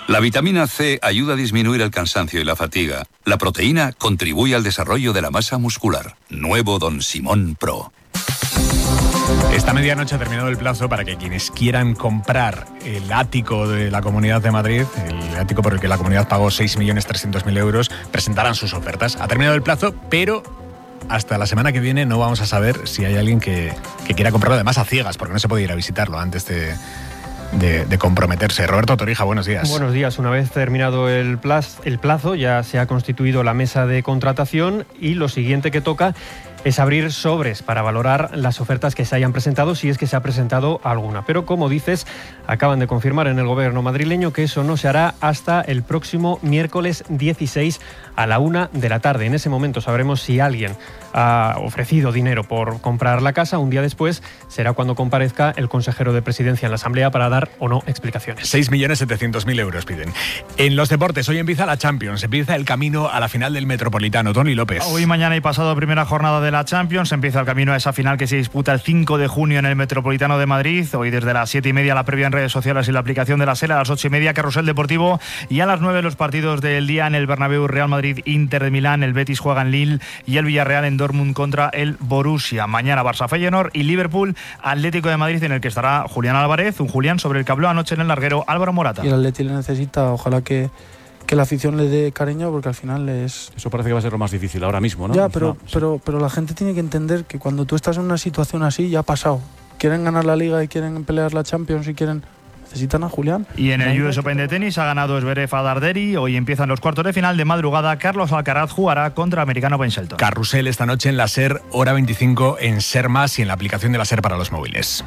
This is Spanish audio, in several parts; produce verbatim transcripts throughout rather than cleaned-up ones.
La vitamina C ayuda a disminuir el cansancio y la fatiga. La proteína contribuye al desarrollo de la masa muscular. Nuevo Don Simón Pro. Esta medianoche ha terminado el plazo para que quienes quieran comprar el ático de la Comunidad de Madrid, el ático por el que la comunidad pagó seis millones trescientos mil euros, presentarán sus ofertas. Ha terminado el plazo, pero hasta la semana que viene no vamos a saber si hay alguien que, que quiera comprarlo, además a ciegas, porque no se puede ir a visitarlo antes de... De, de comprometerse. Roberto Torija, buenos días. Buenos días. Una vez terminado el plazo, el plazo, ya se ha constituido la mesa de contratación y lo siguiente que toca es abrir sobres para valorar las ofertas que se hayan presentado, si es que se ha presentado alguna. Pero, como dices, acaban de confirmar en el gobierno madrileño que eso no se hará hasta el próximo miércoles dieciséis a la una de la tarde. En ese momento sabremos si alguien ha ofrecido dinero por comprar la casa. Un día después será cuando comparezca el consejero de Presidencia en la Asamblea para dar o no explicaciones. seis millones setecientos mil euros piden. En los deportes, hoy empieza la Champions, empieza el camino a la final del Metropolitano. Tony López. Hoy, mañana y pasado, primera jornada de la Champions, empieza el camino a esa final que se disputa el cinco de junio en el Metropolitano de Madrid. Hoy desde las siete y media la previa en redes sociales y la aplicación de la SER, a las ocho y media Carrusel Deportivo y a las nueve los partidos del día en el Bernabéu. Real Madrid, Inter de Milán, el Betis juega en Lille y el Villarreal en Dortmund contra el Borussia. Mañana Barça Feyenoord y Liverpool Atlético de Madrid, en el que estará Julián Álvarez, un Julián sobre el que habló anoche en el larguero Álvaro Morata. Y el Atleti le necesita, ojalá que que la afición le dé cariño, porque al final es... Eso parece que va a ser lo más difícil ahora mismo, ¿no? Ya, pero, no, sí. pero, pero la gente tiene que entender que cuando tú estás en una situación así, ya ha pasado. Quieren ganar la Liga y quieren pelear la Champions y quieren... Necesitan a Julián. Y en el U S Open de tenis ha ganado Zverev a Darderi. Hoy empiezan los cuartos de final. De madrugada, Carlos Alcaraz jugará contra americano Ben Shelton. Carrusel esta noche en la SER, hora veinticinco en SER Más y en la aplicación de la SER para los móviles.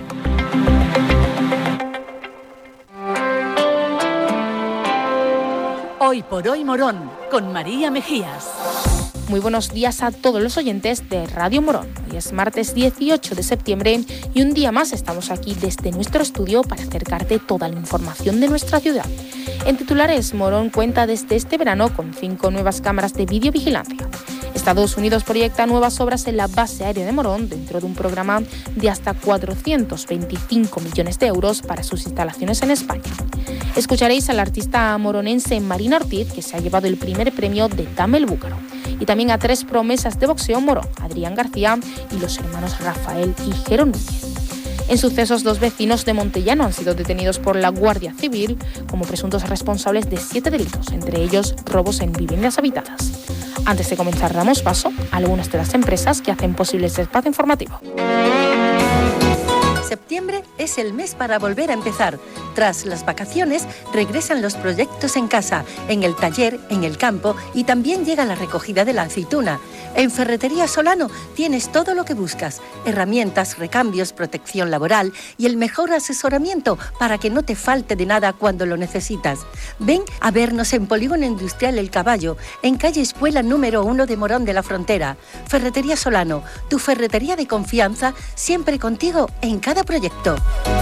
Hoy por hoy Morón, con María Mejías. Muy buenos días a todos los oyentes de Radio Morón. Hoy es martes dieciocho de septiembre y un día más estamos aquí desde nuestro estudio para acercarte toda la información de nuestra ciudad. En titulares, Morón cuenta desde este verano con cinco nuevas cámaras de videovigilancia. Estados Unidos proyecta nuevas obras en la base aérea de Morón dentro de un programa de hasta cuatrocientos veinticinco millones de euros para sus instalaciones en España. Escucharéis al artista moronense Marina Ortiz, que se ha llevado el primer premio de Dame el Búcaro. Y también a tres promesas de boxeo Morón, Adrián García y los hermanos Rafael y Jero Núñez. En sucesos, dos vecinos de Montellano han sido detenidos por la Guardia Civil como presuntos responsables de siete delitos, entre ellos robos en viviendas habitadas. Antes de comenzar, damos paso a algunas de las empresas que hacen posible este espacio informativo. Septiembre es el mes para volver a empezar. Tras las vacaciones, regresan los proyectos en casa, en el taller, en el campo y también llega la recogida de la aceituna. En Ferretería Solano tienes todo lo que buscas: herramientas, recambios, protección laboral y el mejor asesoramiento para que no te falte de nada cuando lo necesitas. Ven a vernos en Polígono Industrial El Caballo, en calle Espuela número uno de Morón de la Frontera. Ferretería Solano, tu ferretería de confianza, siempre contigo en cada proyecto.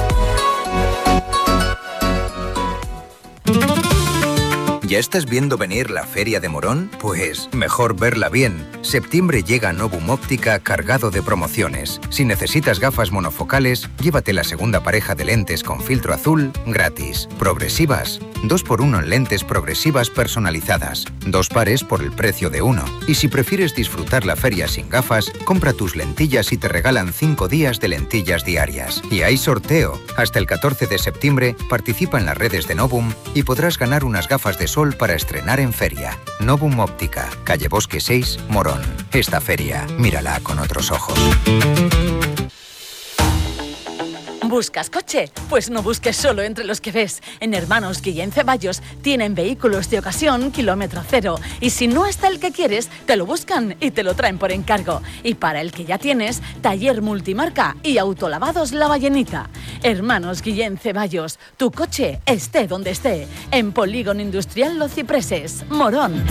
¿Ya estás viendo venir la Feria de Morón? Pues mejor verla bien. Septiembre llega Novum Óptica cargado de promociones. Si necesitas gafas monofocales, llévate la segunda pareja de lentes con filtro azul gratis. Progresivas, dos por uno en lentes progresivas personalizadas. Dos pares por el precio de uno. Y si prefieres disfrutar la feria sin gafas, compra tus lentillas y te regalan cinco días de lentillas diarias. Y hay sorteo. Hasta el catorce de septiembre participa en las redes de Novum y podrás ganar unas gafas de sol para estrenar en feria. Novum Óptica, calle Bosque seis, Morón. Esta feria, mírala con otros ojos. ¿Buscas coche? Pues no busques solo entre los que ves. En Hermanos Guillén Ceballos tienen vehículos de ocasión kilómetro cero. Y si no está el que quieres, te lo buscan y te lo traen por encargo. Y para el que ya tienes, taller multimarca y autolavados La Ballenita. Hermanos Guillén Ceballos, tu coche esté donde esté. En Polígono Industrial Los Cipreses, Morón.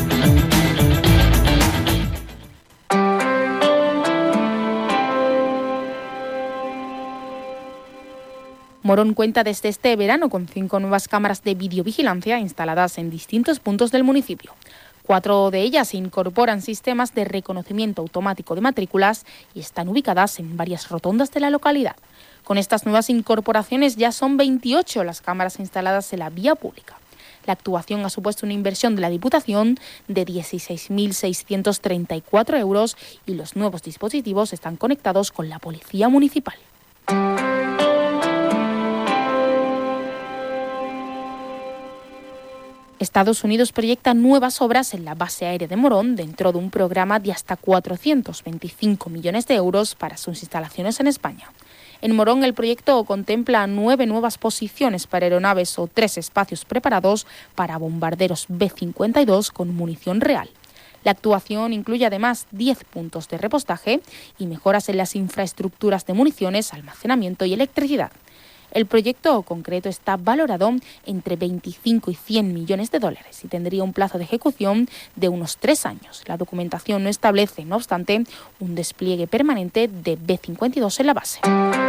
Morón cuenta desde este verano con cinco nuevas cámaras de videovigilancia instaladas en distintos puntos del municipio. Cuatro de ellas incorporan sistemas de reconocimiento automático de matrículas y están ubicadas en varias rotondas de la localidad. Con estas nuevas incorporaciones ya son veintiocho las cámaras instaladas en la vía pública. La actuación ha supuesto una inversión de la Diputación de dieciséis mil seiscientos treinta y cuatro euros y los nuevos dispositivos están conectados con la Policía Municipal. Estados Unidos proyecta nuevas obras en la base aérea de Morón dentro de un programa de hasta cuatrocientos veinticinco millones de euros para sus instalaciones en España. En Morón el proyecto contempla nueve nuevas posiciones para aeronaves o tres espacios preparados para bombarderos B cincuenta y dos con munición real. La actuación incluye además diez puntos de repostaje y mejoras en las infraestructuras de municiones, almacenamiento y electricidad. El proyecto concreto está valorado entre veinticinco y cien millones de dólares y tendría un plazo de ejecución de unos tres años. La documentación no establece, no obstante, un despliegue permanente de B cincuenta y dos en la base.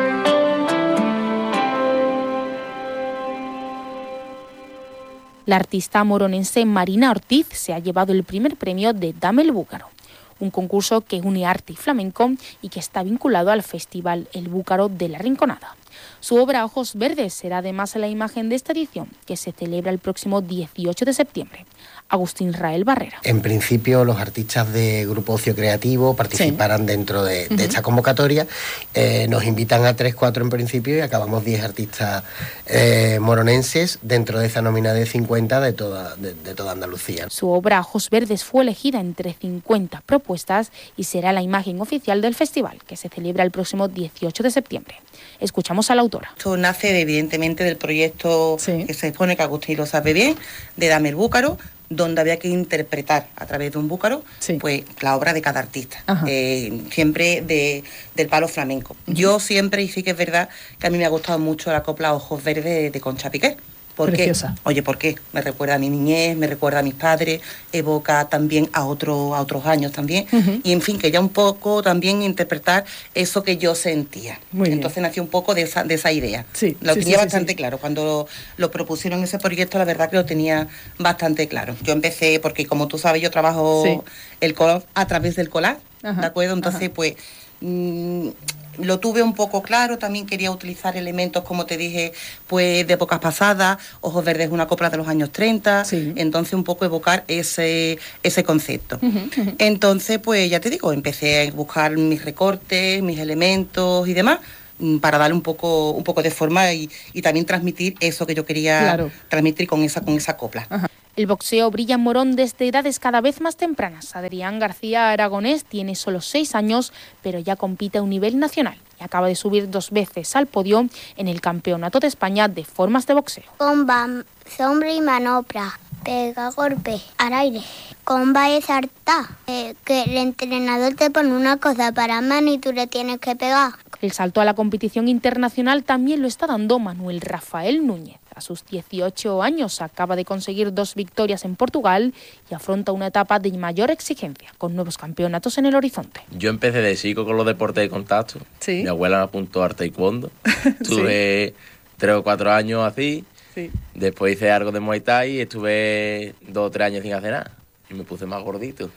La artista moronense Marina Ortiz se ha llevado el primer premio de Dame el Búcaro, un concurso que une arte y flamenco y que está vinculado al Festival El Búcaro de la Rinconada. Su obra Ojos Verdes será además la imagen de esta edición, que se celebra el próximo dieciocho de septiembre. Agustín Rael Barrera. En principio, los artistas de Grupo Ocio Creativo participarán sí. dentro de, de uh-huh. esta convocatoria. Eh, nos invitan a tres, cuatro en principio y acabamos diez artistas eh, moronenses dentro de esa nómina de cincuenta de toda, de, de toda Andalucía. Su obra Ojos Verdes fue elegida entre cincuenta propuestas y será la imagen oficial del festival, que se celebra el próximo dieciocho de septiembre. Escuchamos a la autora. Esto nace evidentemente del proyecto sí. que se expone, que Agustín lo sabe bien, de Dame el Búcaro, donde había que interpretar a través de un búcaro sí. pues la obra de cada artista, eh, siempre de, del palo flamenco. Uh-huh. Yo siempre, y sí que es verdad, que a mí me ha gustado mucho la copla Ojos Verdes de, de Concha Piqué. ¿Por Preciosa. qué? Oye, ¿por qué? Me recuerda a mi niñez, me recuerda a mis padres, evoca también a, otro, a otros años también. Uh-huh. Y en fin, que ya un poco también interpretar eso que yo sentía. Muy Entonces bien. nació un poco de esa, de esa idea. Sí, lo sí, tenía sí, bastante sí, sí. claro. Cuando lo, lo propusieron ese proyecto, la verdad que lo tenía bastante claro. Yo empecé, porque como tú sabes, yo trabajo sí. el color a través del colar, ajá, ¿de acuerdo? Entonces, ajá. pues... Mmm, lo tuve un poco claro, también quería utilizar elementos, como te dije, pues de épocas pasadas. Ojos Verdes es una copla de los años treinta, sí. entonces un poco evocar ese, ese concepto. Uh-huh, uh-huh. Entonces, pues ya te digo, empecé a buscar mis recortes, mis elementos y demás, para darle un poco, un poco de forma y, y también transmitir eso que yo quería claro. transmitir con esa, con esa copla. Ajá. El boxeo brilla en Morón desde edades cada vez más tempranas. Adrián García Aragonés tiene solo seis años, pero ya compite a un nivel nacional y acaba de subir dos veces al podio en el Campeonato de España de Formas de Boxeo. Comba, sombra y manopla, pega, golpe, al aire. Comba es saltar, eh, que el entrenador te pone una cosa para mano y tú le tienes que pegar. El salto a la competición internacional también lo está dando Manuel Rafael Núñez. A sus dieciocho años acaba de conseguir dos victorias en Portugal y afronta una etapa de mayor exigencia, con nuevos campeonatos en el horizonte. Yo empecé de chico con los deportes de contacto. ¿Sí? Mi abuela me apuntó al taekwondo. Tuve ¿Sí? tres o cuatro años así. Sí. Después hice algo de Muay Thai y estuve dos o tres años sin hacer nada. Y me puse más gordito.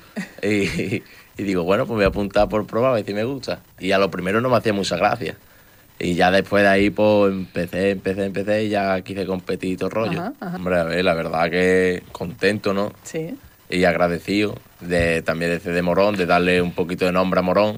y, y digo, bueno, pues voy a apuntar por probar a ver si me gusta. Y a lo primero no me hacía mucha gracia. Y ya después de ahí, pues empecé, empecé, empecé y ya quise competir todo el rollo. Ajá, ajá. Hombre, a ver, la verdad que contento, ¿no? Sí. Y agradecido de también de, de Morón, de darle un poquito de nombre a Morón.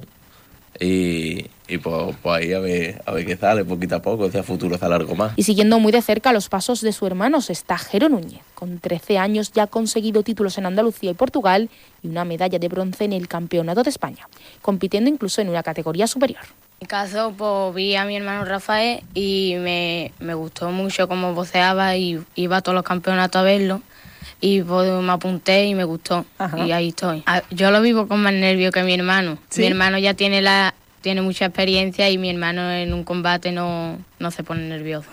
Y, y pues, pues ahí a ver, a ver qué sale, poquito a poco, si a futuro sale algo más. Y siguiendo muy de cerca los pasos de su hermano está Jero Núñez. Con trece años ya ha conseguido títulos en Andalucía y Portugal y una medalla de bronce en el Campeonato de España, compitiendo incluso en una categoría superior. En mi caso, pues vi a mi hermano Rafael y me, me gustó mucho cómo boxeaba y iba a todos los campeonatos a verlo. Y pues me apunté y me gustó. Ajá. Y ahí estoy. Yo lo vivo con más nervio que mi hermano. ¿Sí? Mi hermano ya tiene la tiene mucha experiencia y mi hermano en un combate no, no se pone nervioso.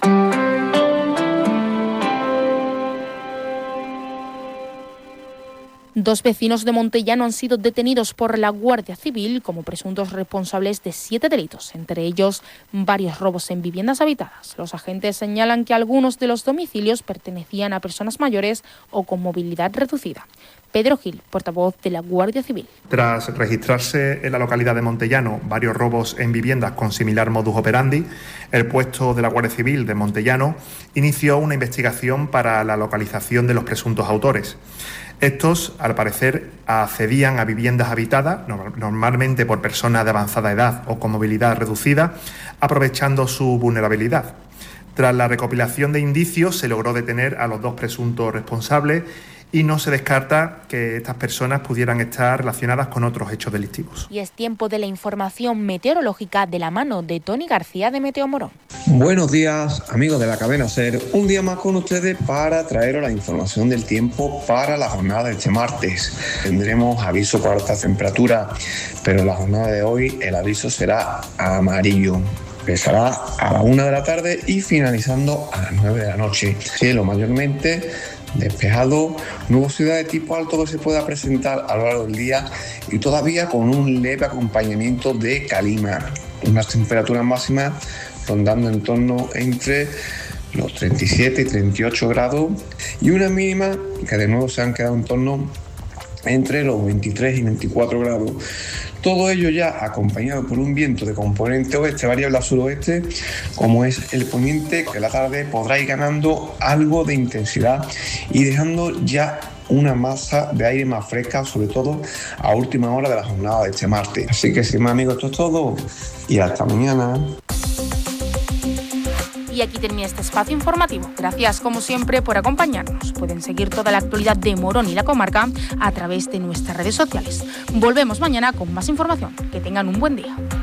Dos vecinos de Montellano han sido detenidos por la Guardia Civil como presuntos responsables de siete delitos, entre ellos varios robos en viviendas habitadas. Los agentes señalan que algunos de los domicilios pertenecían a personas mayores o con movilidad reducida. Pedro Gil, portavoz de la Guardia Civil. Tras registrarse en la localidad de Montellano varios robos en viviendas con similar modus operandi, el puesto de la Guardia Civil de Montellano inició una investigación para la localización de los presuntos autores. Estos, al parecer, accedían a viviendas habitadas, normalmente por personas de avanzada edad o con movilidad reducida, aprovechando su vulnerabilidad. Tras la recopilación de indicios, se logró detener a los dos presuntos responsables y no se descarta que estas personas pudieran estar relacionadas con otros hechos delictivos. Y es tiempo de la información meteorológica de la mano de Tony García de Meteo Morón. Buenos días, amigos de la cadena SER. Un día más con ustedes para traeros la información del tiempo para la jornada de este martes. Tendremos aviso por altas temperaturas, pero en la jornada de hoy el aviso será amarillo. Empezará a la una de la tarde y finalizando a las nueve de la noche. Cielo mayormente despejado, nubosidad de tipo alto que se pueda presentar a lo largo del día y todavía con un leve acompañamiento de calima. Unas temperaturas máximas rondando en torno entre los treinta y siete y treinta y ocho grados y una mínima que de nuevo se han quedado en torno entre los veintitrés y veinticuatro grados. Todo ello ya acompañado por un viento de componente oeste variable a suroeste, como es el poniente, que a la tarde podrá ir ganando algo de intensidad y dejando ya una masa de aire más fresca, sobre todo a última hora de la jornada de este martes. Así que sin más, amigos, esto es todo y hasta mañana. Y aquí termina este espacio informativo. Gracias, como siempre, por acompañarnos. Pueden seguir toda la actualidad de Morón y la comarca a través de nuestras redes sociales. Volvemos mañana con más información. Que tengan un buen día.